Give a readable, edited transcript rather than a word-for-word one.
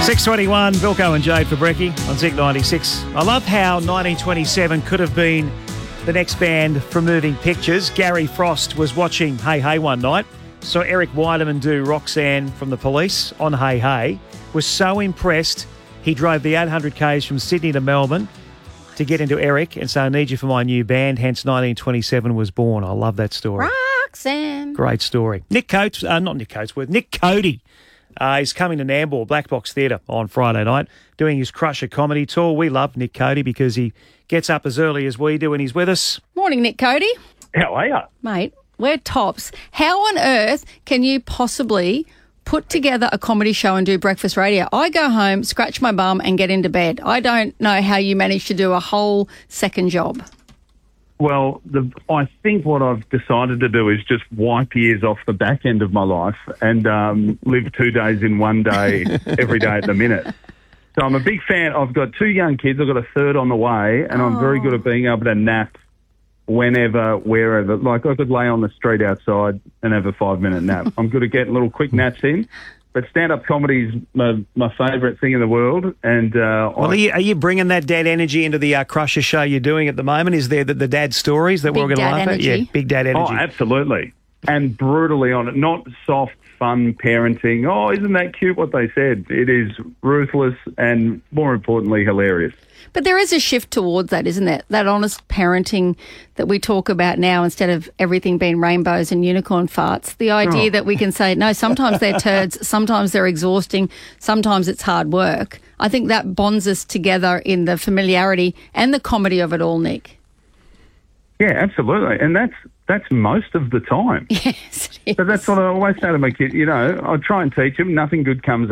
6:21, Vilko and Jade for Brekkie on Zik 96. I love how 1927 could have been the next band from Moving Pictures. Gary Frost was watching Hey Hey one night, saw Eric Weideman do Roxanne from The Police on Hey Hey, was so impressed he drove the 800 k's from Sydney to Melbourne to get into Eric and say, I need you for my new band, hence 1927 was born. I love that story. Roxanne. Great story. Nick Cody. He's coming to Nambour, Black Box Theatre on Friday night, doing his Crusher comedy tour. We love Nick Cody because he gets up as early as we do and he's with us. Morning, Nick Cody. How are you? Mate, we're tops. How on earth can you possibly put together a comedy show and do breakfast radio? I go home, scratch my bum and get into bed. I don't know how you manage to do a whole second job. Well, I think what I've decided to do is just wipe years off the back end of my life and live 2 days in one day every day at the minute. So I'm a big fan. I've got 2 young kids. I've got a third on the way, and I'm very good at being able to nap whenever, wherever. Like I could lay on the street outside and have a 5-minute nap. I'm good at getting little quick naps in. But stand-up comedy is my favourite thing in the world. And are you bringing that dad energy into the Crusher show you're doing at the moment? Is there the dad stories that we're going to laugh at? Yeah, big dad energy. Oh, absolutely. And brutally on it. Not soft, fun parenting. Oh, isn't that cute what they said? It is ruthless and, more importantly, hilarious. But there is a shift towards that, isn't there? That honest parenting that we talk about now instead of everything being rainbows and unicorn farts. The idea that we can say, no, sometimes they're turds, sometimes they're exhausting, sometimes it's hard work. I think that bonds us together in the familiarity and the comedy of it all, Nick. Yeah, absolutely. And that's most of the time. Yes, it is. But that's what I always say to my kid. You know, I try and teach them nothing good comes